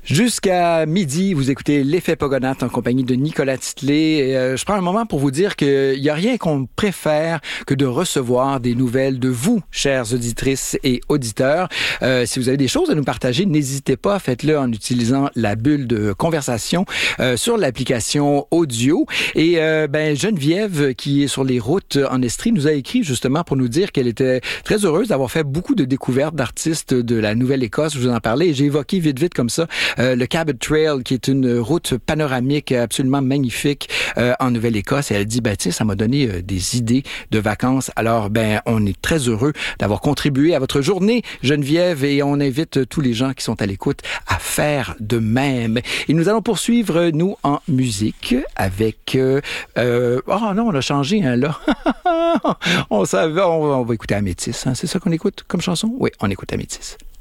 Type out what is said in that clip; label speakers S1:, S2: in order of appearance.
S1: Jusqu'à midi, vous écoutez l'Effet Pogonat en compagnie de Nicolas Titley. Je prends un moment pour vous dire qu'il n'y a rien qu'on préfère que de recevoir des nouvelles de vous, chères auditrices et auditeurs. Si vous avez des choses à nous partager, n'hésitez pas, faites-le en utilisant la bulle de conversation sur l'application audio. Et Geneviève, qui est sur les routes en Estrie, nous a écrit justement pour nous dire qu'elle était très heureuse d'avoir fait beaucoup de découvertes d'artistes de la Nouvelle-Écosse. Je vous en parlais et j'ai évoqué vite comme ça le Cabot Trail, qui est une route panoramique absolument magnifique en Nouvelle-Écosse. Et elle dit, ça m'a donné des idées de vacances. Alors, on est très heureux d'avoir contribué à votre journée, Geneviève, et on invite tous les gens qui sont à l'écoute à faire de même. Et nous allons poursuivre, nous, en musique avec... Oh non, on a changé, là. On va écouter Améthyste. Hein? C'est ça qu'on écoute comme chanson? Oui, on écoute Améthyste.